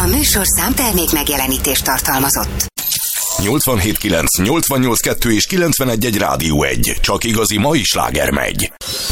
A műsorszám termék megjelenítést tartalmazott. 87.9, 88.2 és 91.1 Rádió 1. Csak igazi mai sláger megy.